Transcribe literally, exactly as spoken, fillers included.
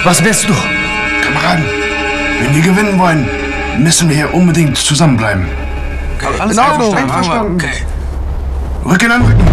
Was willst du? Kameraden, wenn wir gewinnen wollen, müssen wir hier unbedingt zusammenbleiben. Okay, alles einverstanden. Einverstanden. Okay. Rücken an Rücken.